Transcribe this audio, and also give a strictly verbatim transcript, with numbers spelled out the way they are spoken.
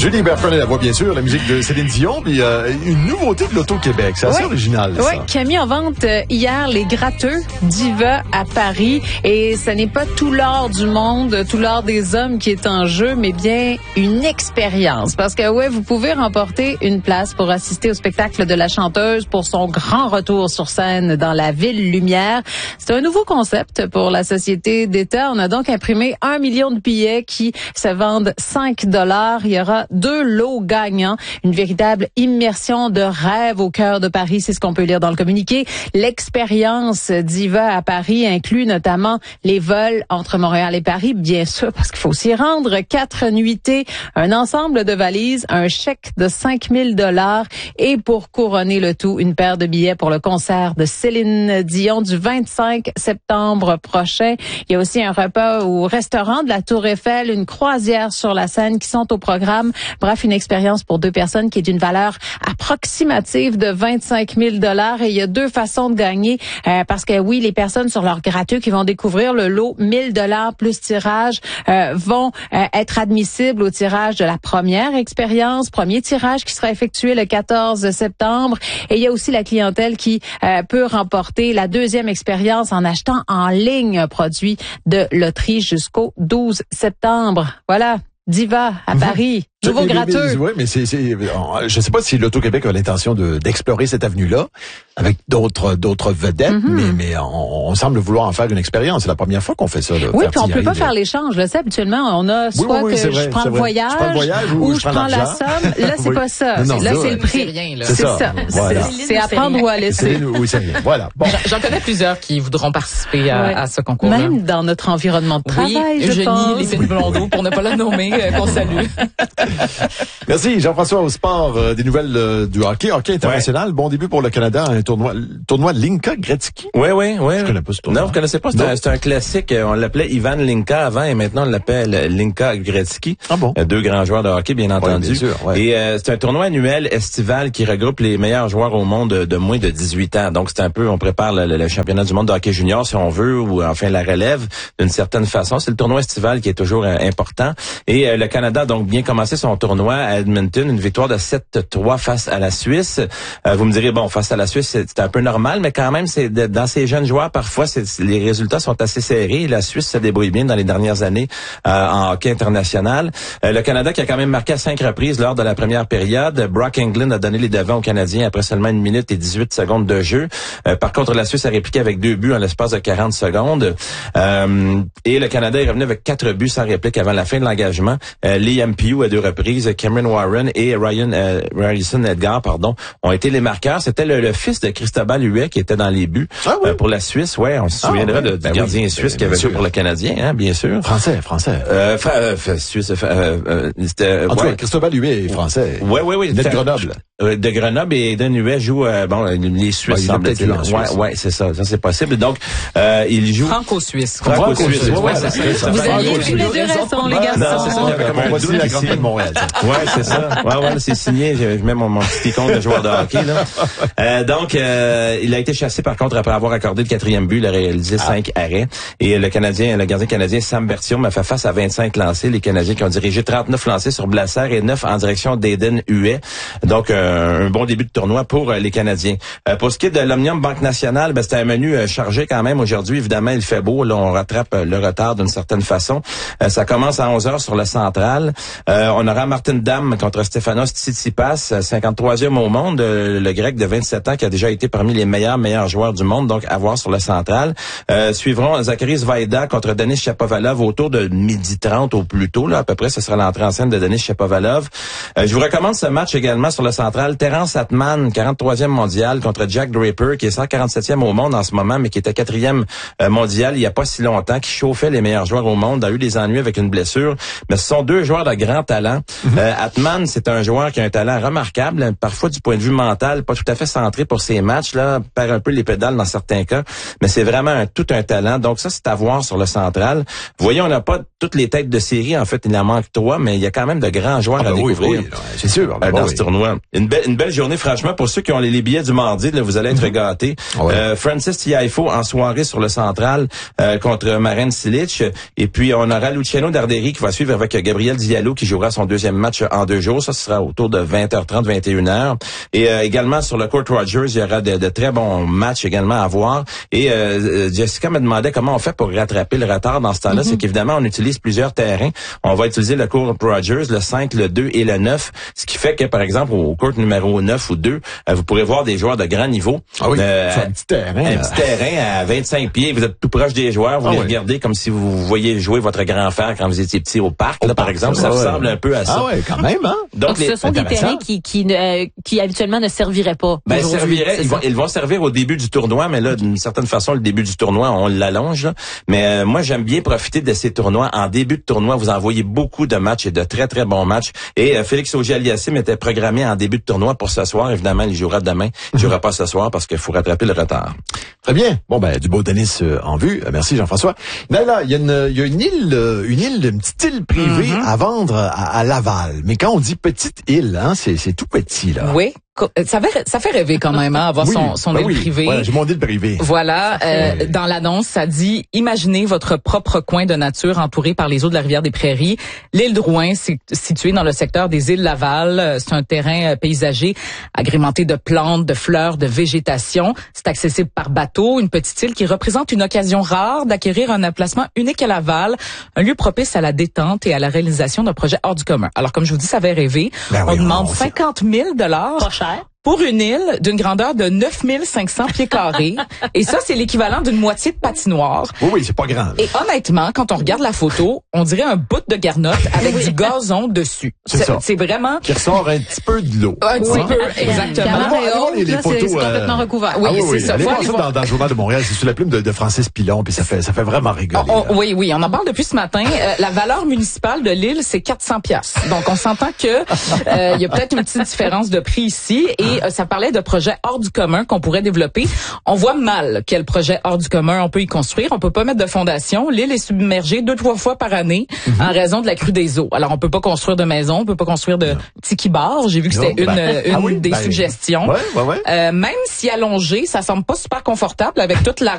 Julie Bertrand, la voix bien sûr, la musique de Céline Dion, puis euh, une nouveauté de l'Auto-Québec, c'est assez ouais. original. Oui, ça. qui a mis en vente hier les gratteux Diva à Paris. Et ce n'est pas tout l'or du monde, tout l'or des hommes qui est en jeu, mais bien une expérience. Parce que ouais, vous pouvez remporter une place pour assister au spectacle de la chanteuse pour son grand retour sur scène dans la Ville Lumière. C'est un nouveau concept pour la Société d'État. On a donc imprimé un million de billets qui se vendent cinq dollars. Il y aura deux lots gagnants. Une véritable immersion de rêve au cœur de Paris. C'est ce qu'on peut lire dans le communiqué. L'expérience Diva à Paris inclut notamment les vols entre Montréal et Paris, bien sûr, parce qu'il faut s'y rendre. Quatre nuitées, un ensemble de valises, un chèque de cinq mille dollars et pour couronner le tout, une paire de billets pour le concert de Céline Dion du vingt-cinq septembre prochain. Il y a aussi un repas au restaurant de la Tour Eiffel, une croisière sur la Seine qui sont au programme. Bref, une expérience pour deux personnes qui est d'une valeur approximative de vingt-cinq mille dollars. Et il y a deux façons de gagner euh, parce que oui, les personnes sur leur gratteux qui vont découvrir le lot mille dollars plus tirage euh, vont euh, être admissibles au tirage de la première expérience, premier tirage qui sera effectué le quatorze septembre. Et il y a aussi la clientèle qui euh, peut remporter la deuxième expérience en achetant en ligne un produit de loterie jusqu'au douze septembre. Voilà. Diva à Paris, nouveau gratteux. Oui, mais c'est, c'est, je sais pas si l'Auto-Québec a l'intention de, d'explorer cette avenue-là avec d'autres, d'autres vedettes, mm-hmm. mais, mais on, on semble vouloir en faire une expérience. C'est la première fois qu'on fait ça. Là, oui, puis on peut pas faire l'échange. Là, c'est habituellement, on a soit oui, oui, oui, que je prends, voyage, je prends le voyage ou, ou je prends, prends la somme. Là, c'est oui. pas ça. Non, non, là, là, c'est le prix. C'est rien, là. C'est, c'est ça. ça. Voilà. C'est, c'est à prendre ou à laisser. C'est, oui, c'est rien. Voilà. Bon. J'en connais plusieurs qui voudront participer à, ouais. à ce concours. Même dans notre environnement de travail, oui, je Eugénie, pense. les filles blondeaux, pour ne pas la nommer, qu'on salue. Merci Jean-François au sport euh, des nouvelles euh, du hockey, hockey international. Ouais. Bon début pour le Canada, un tournoi, tournoi Linka Gretzky. Oui, oui, oui. Je connais pas ce tournoi. Non, vous connaissez pas. C'est, un, c'est un classique. On l'appelait Ivan Linka avant et maintenant on l'appelle Linka Gretzky. Ah bon? Deux grands joueurs de hockey, bien entendu. Ouais, bien sûr, ouais. Et euh, c'est un tournoi annuel estival qui regroupe les meilleurs joueurs au monde de, de moins de dix-huit ans. Donc c'est un peu, on prépare le, le championnat du monde de hockey junior si on veut, ou enfin la relève d'une certaine façon. C'est le tournoi estival qui est toujours euh, important. Et euh, le Canada donc bien commencé son tournoi à Edmonton, une victoire de sept trois face à la Suisse. Euh, vous me direz, bon, face à la Suisse, c'est, c'est un peu normal, mais quand même, c'est de, dans ces jeunes joueurs, parfois, c'est, les résultats sont assez serrés. La Suisse se débrouille bien dans les dernières années euh, en hockey international. Euh, le Canada qui a quand même marqué à cinq reprises lors de la première période. Brock Englund a donné les devants aux Canadiens après seulement une minute et dix-huit secondes de jeu. Euh, par contre, la Suisse a répliqué avec deux buts en l'espace de quarante secondes. Euh, et le Canada est revenu avec quatre buts sans réplique avant la fin de l'engagement. Euh, Liam Pugh à deux reprises, Cameron Warren et Ryan euh, Ryerson Edgar, pardon, ont été les marqueurs. C'était le, le fils de Cristobal Huet qui était dans les buts ah oui. euh, pour la Suisse. Ouais, on se souviendra ah, ouais. de, ben du gardien oui, suisse ben, qui avait joué pour le Canadien, hein, bien sûr. Français, français. Euh, fra- euh, Suisse, euh, euh, c'était. En tout ouais. cas, Cristobal Huet est français. Ouais, ouais, ouais. De Grenoble. Euh, de Grenoble et Eden Huet joue, euh, bon, les Suisses ben, semble-t-il. Ouais, ouais, c'est ça, ça c'est possible. Donc, euh, il joue. Franco-suisse. Franco-suisse. Franco-suisse. Ouais, c'est ça. C'est ça. Vous aviez plus les deux raisons, les garçons. Non, c'est ça. J'avais comme un Voici la Grande Prix de Montréal. Ouais, c'est ça. Ouais, ouais, c'est signé. Je, je mets mon, mon petit icône de joueur de hockey, là. Euh, donc, euh, il a été chassé, par contre, après avoir accordé le quatrième but. Il a réalisé ah. cinq arrêts. Et le Canadien, le gardien canadien Sam Bertium a fait face à vingt-cinq lancés. Les Canadiens qui ont dirigé trente-neuf lancés sur Blasser et neuf en direction d'Eden Huet. Donc, euh, un bon début de tournoi pour euh, les Canadiens. Euh, pour ce qui est de l'Omnium Banque Nationale, ben, c'était un menu euh, chargé quand même aujourd'hui. Évidemment, il fait beau. Là, on rattrape euh, le retard d'une certaine façon. Euh, ça commence à onze heures sur le Central. Euh, on aura Martin Dam contre Stefanos Tsitsipas, cinquante-troisième au monde, euh, le Grec de vingt-sept ans qui a déjà été parmi les meilleurs meilleurs joueurs du monde, donc à voir sur le Central. Euh, suivront Zacharis Vaida contre Denis Shapovalov autour de midi trente au plus tôt. Là, à peu près, ce sera l'entrée en scène de Denis Shapovalov. Euh, je vous recommande ce match également sur le Central. Terence Atman, quarante-troisième mondial contre Jack Draper, qui est cent quarante-septième au monde en ce moment, mais qui était quatrième euh, mondial il y a pas si longtemps, qui chauffait les meilleurs joueurs au monde, a eu des ennuis avec une blessure. Mais ce sont deux joueurs de grand talent. Mm-hmm. Euh, Atman, c'est un joueur qui a un talent remarquable, parfois du point de vue mental, pas tout à fait centré pour ses matchs, là, perd un peu les pédales dans certains cas, mais c'est vraiment un, tout un talent. Donc ça, c'est à voir sur le Central. Vous voyez, on n'a pas toutes les têtes de série, en fait, il en manque trois, mais il y a quand même de grands joueurs ah, à ben découvrir. Oui, oui, c'est sûr. Euh, ben dans oui. ce tournoi. Une belle, une belle journée, franchement, pour ceux qui ont les, les billets du mardi, là, vous allez être mm-hmm. gâtés. Ouais. Euh, Francis Tiafoe en soirée sur le Central euh, contre Maren Cilic. Et puis, on aura Luciano Darderi qui va suivre avec Gabriel Diallo qui jouera son son deuxième match en deux jours. Ça, ce sera autour de vingt heures trente, vingt et une heures. Et euh, également sur le court Rogers, il y aura de, de très bons matchs également à voir. Et euh, Jessica me demandait comment on fait pour rattraper le retard dans ce temps-là. Mm-hmm. C'est qu'évidemment, on utilise plusieurs terrains. On va utiliser le court Rogers, le cinq, le deux et le neuf. Ce qui fait que, par exemple, au court numéro neuf ou deux, euh, vous pourrez voir des joueurs de grand niveau. Ah oui, euh, un petit terrain. Un petit terrain à vingt-cinq pieds. Vous êtes tout proche des joueurs. Vous ah les oui. regardez comme si vous voyez jouer votre grand frère quand vous étiez petit au parc. Au là, par parc, exemple, ça, ça ressemble ouais. un peu à ça. Ah ouais, quand même, hein? Donc, Donc les, ce sont des terrains qui, qui, euh, qui habituellement ne serviraient pas. Ben, serviraient, ils vont, ils vont servir au début du tournoi, mais là, d'une certaine façon, le début du tournoi, on l'allonge. Là. Mais euh, moi, j'aime bien profiter de ces tournois. En début de tournoi, vous envoyez beaucoup de matchs et de très, très bons matchs. Et euh, Félix Auger-Aliassime était programmé en début de tournoi pour ce soir. Évidemment, il jouera demain. Il jouera pas ce soir parce qu'il faut rattraper le retard. Très bien. Bon, ben, du beau tennis euh, en vue. Euh, merci, Jean-François. Là, là, il y a une, il y a une île, euh, une île, une petite île privée mm-hmm. à vendre à, à Laval. Mais quand on dit petite île, hein, c'est, c'est tout petit, là. Oui. Ça fait, ça fait rêver quand même, hein, avoir oui, son, son ben île oui. privée. Voilà, j'ai mon île privée. Voilà, euh, oui. Dans l'annonce, ça dit « Imaginez votre propre coin de nature entouré par les eaux de la rivière des Prairies ». L'île Drouin, c'est située dans le secteur des îles Laval. C'est un terrain paysager agrémenté de plantes, de fleurs, de végétation. C'est accessible par bateau. Une petite île qui représente une occasion rare d'acquérir un emplacement unique à Laval. Un lieu propice à la détente et à la réalisation d'un projet hors du commun. Alors, comme je vous dis, ça fait rêver. Ben on oui, demande on cinquante mille dollars. Pas cher. Pour une île d'une grandeur de neuf mille cinq cents pieds carrés. Et ça, c'est l'équivalent d'une moitié de patinoire. Oui, oui, c'est pas grand. Et honnêtement, quand on regarde la photo, on dirait un bout de garnotte avec du gazon dessus. C'est, c'est ça. C'est vraiment... Qui ressort un petit peu de l'eau. Un petit oui. peu, exactement. Allez voir les, les photos. C'est, c'est complètement recouvert. Oui, ah, oui, c'est oui. ça. Allez voir ça dans, dans le Journal de Montréal. C'est sous la plume de, de Francis Pilon, puis ça fait, ça fait vraiment rigoler. On, on, oui, oui, on en parle depuis ce matin. Euh, la valeur municipale de l'île, c'est quatre cents piastres. Donc, on s'entend que euh, il y a peut-être une petite différence de prix ici. Et euh, ça parlait de projet hors du commun qu'on pourrait développer. On voit mal quel projet hors du commun on peut y construire. On peut pas mettre de fondation. L'île est submergée deux, trois fois par année mm-hmm. en raison de la crue des eaux. Alors, on peut pas construire de maison, on peut pas construire de tiki bar. J'ai vu que c'était ben, une, une ah oui, des ben, suggestions. Ouais, ouais, ouais. Euh, même si allongé, ça semble pas super confortable avec toute la